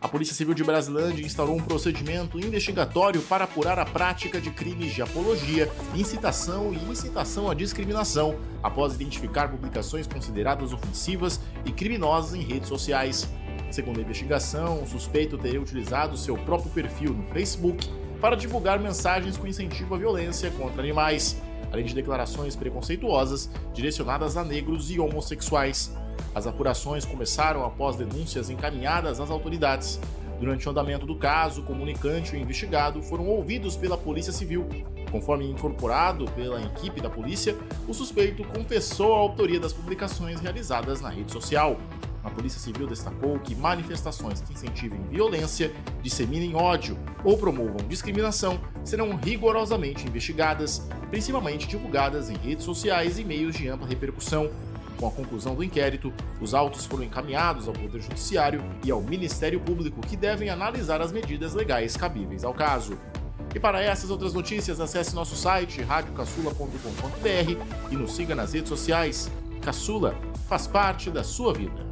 Polícia Civil de Brasilândia instaurou um procedimento investigatório para apurar a prática de crimes de apologia, incitação e incitação à discriminação, após identificar publicações consideradas ofensivas e criminosas em redes sociais. Segundo a investigação, o suspeito teria utilizado seu próprio perfil no Facebook para divulgar mensagens com incentivo à violência contra animais, além de declarações preconceituosas direcionadas a negros e homossexuais. As apurações começaram após denúncias encaminhadas às autoridades. Durante o andamento do caso, o comunicante e o investigado foram ouvidos pela Polícia Civil. Conforme incorporado pela equipe da polícia, o suspeito confessou a autoria das publicações realizadas na rede social. A Polícia Civil destacou que manifestações que incentivem violência, disseminem ódio ou promovam discriminação serão rigorosamente investigadas, principalmente divulgadas em redes sociais e meios de ampla repercussão. Com a conclusão do inquérito, os autos foram encaminhados ao Poder Judiciário e ao Ministério Público, que devem analisar as medidas legais cabíveis ao caso. E para essas outras notícias, acesse nosso site radiocaçula.com.br e nos siga nas redes sociais. Caçula faz parte da sua vida.